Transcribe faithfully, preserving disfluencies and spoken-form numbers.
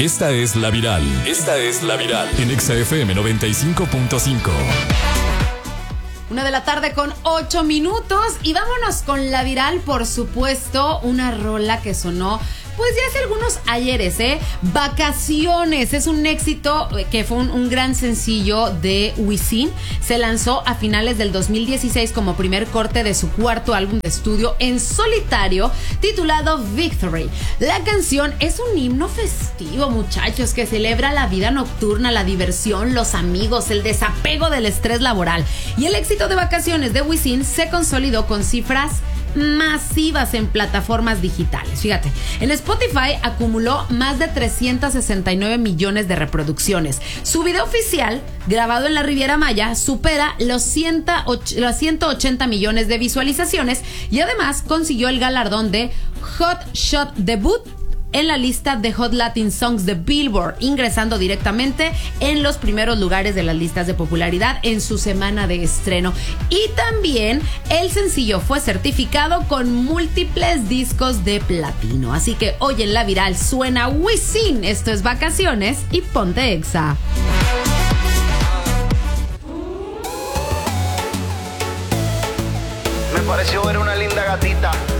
Esta es La Viral. Esta es La Viral. En Exa F M noventa y cinco punto cinco. Una de la tarde con ocho minutos. Y vámonos con La Viral, por supuesto. Una rola que sonó pues ya hace algunos ayeres, ¿eh? Vacaciones, es un éxito que fue un, un gran sencillo de Wisin. Se lanzó a finales del dos mil dieciséis como primer corte de su cuarto álbum de estudio en solitario, titulado Victory. La canción es un himno festivo, muchachos, que celebra la vida nocturna, la diversión, los amigos, el desapego del estrés laboral. Y el éxito de Vacaciones de Wisin se consolidó con cifras masivas en plataformas digitales. Fíjate, en Spotify acumuló más de trescientos sesenta y nueve millones de reproducciones. Su video oficial, grabado en la Riviera Maya, supera los ciento ochenta millones de visualizaciones y además consiguió el galardón de Hot Shot Debut en la lista de Hot Latin Songs de Billboard, ingresando directamente en los primeros lugares de las listas de popularidad en su semana de estreno. Y también el sencillo fue certificado con múltiples discos de platino. Así que hoy en La Viral suena Wisin. Esto es Vacaciones y ponte Exa.